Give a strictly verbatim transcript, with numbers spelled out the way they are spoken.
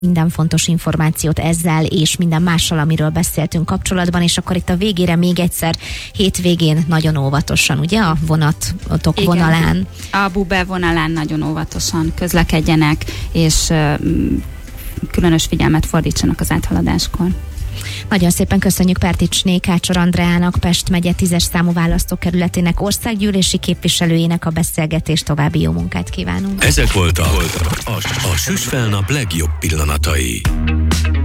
minden fontos információt ezzel és minden mással, amiről beszéltünk kapcsolatban, és akkor itt a végére még egyszer hétvégén nagyon óvatosan, ugye, a vonatok Igen. vonalán. A Bube vonalán nagyon óvatosan közlekedjenek, és uh, különös figyelmet fordítsanak az áthaladáskor. Nagyon szépen köszönjük Perticsné Kácsor Andreának, Pest megye tízes számú választókerületének országgyűlési képviselőjének a beszélgetést, további jó munkát kívánunk. Ezek voltak a, a, a Süsfelnap legjobb pillanatai.